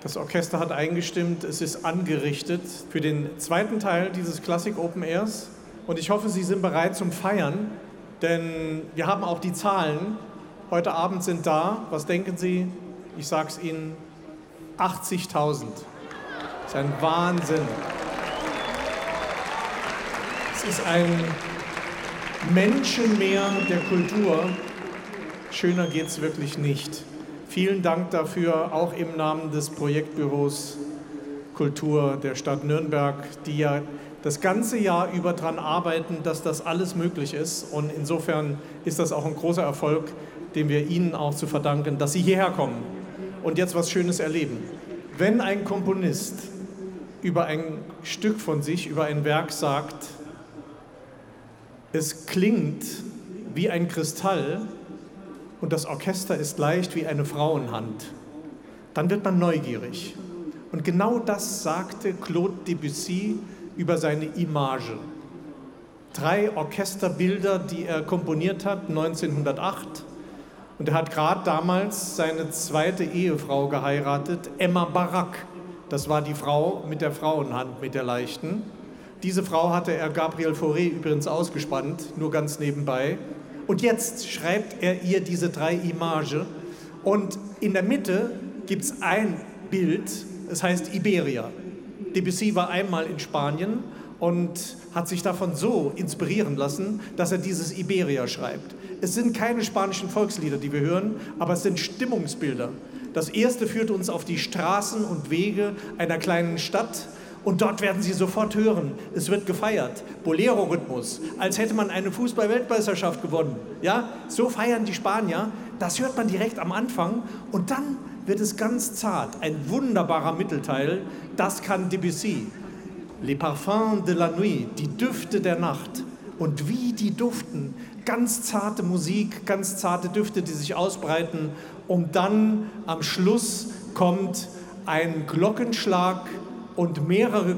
Das Orchester hat eingestimmt, es ist angerichtet für den zweiten Teil dieses Klassik Open Airs. Und ich hoffe, Sie sind bereit zum Feiern, denn wir haben auch die Zahlen. Heute Abend sind da, was denken Sie? Ich sage es Ihnen, 80.000. Das ist ein Wahnsinn. Es ist ein Menschenmeer der Kultur. Schöner geht es wirklich nicht. Vielen Dank dafür, auch im Namen des Projektbüros Kultur der Stadt Nürnberg, die ja das ganze Jahr über daran arbeiten, dass das alles möglich ist. Und insofern ist das auch ein großer Erfolg, den wir Ihnen auch zu verdanken, dass Sie hierher kommen und jetzt was Schönes erleben. Wenn ein Komponist über ein Stück von sich, über ein Werk sagt, es klingt wie ein Kristall und das Orchester ist leicht wie eine Frauenhand, dann wird man neugierig. Und genau das sagte Claude Debussy über seine Image. 3 Orchesterbilder, die er komponiert hat, 1908. Und er hat gerade damals seine zweite Ehefrau geheiratet, Emma Barak. Das war die Frau mit der Frauenhand, mit der leichten. Diese Frau hatte er Gabriel Fauré übrigens ausgespannt, nur ganz nebenbei. Und jetzt schreibt er ihr diese 3 Imagen. Und in der Mitte gibt es ein Bild, es heißt Iberia. Debussy war einmal in Spanien und hat sich davon so inspirieren lassen, dass er dieses Iberia schreibt. Es sind keine spanischen Volkslieder, die wir hören, aber es sind Stimmungsbilder. Das erste führt uns auf die Straßen und Wege einer kleinen Stadt und dort werden Sie sofort hören, es wird gefeiert. Bolero-Rhythmus, als hätte man eine Fußball-Weltmeisterschaft gewonnen. Ja? So feiern die Spanier, das hört man direkt am Anfang und dann wird es ganz zart, ein wunderbarer Mittelteil, das kann Debussy. Les parfums de la nuit, die Düfte der Nacht. Und wie die duften, ganz zarte Musik, ganz zarte Düfte, die sich ausbreiten. Und dann am Schluss kommt ein Glockenschlag und mehrere